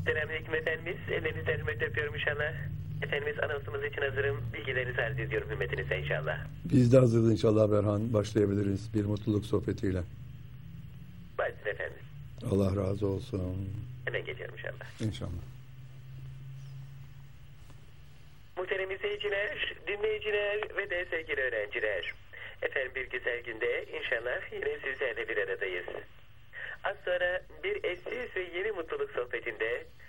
Selamünaleyküm Efendimiz. Ellerinizden hürmet yapıyorum inşallah. Efendimiz anonsumuz için hazırım. Bilgilerinizi arz ediyorum hürmetinize inşallah. Biz de hazırız inşallah Berhan. Başlayabiliriz bir mutluluk sohbetiyle. Başsın efendim. Allah razı olsun. Hemen geliyorum inşallah. İnşallah. Muhterem izleyiciler, dinleyiciler ve de sevgili öğrenciler. Efendim bir güzel günde inşallah yine sizlerle bir aradayız. Az sonra bir eşsiz ve yeni mutluluk sohbetinde